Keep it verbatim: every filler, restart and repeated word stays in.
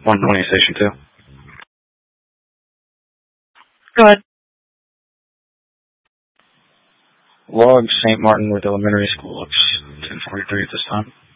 one twenty, Station two. Go ahead. Log Saint Martin with Elementary School. Looks ten forty-three at this time.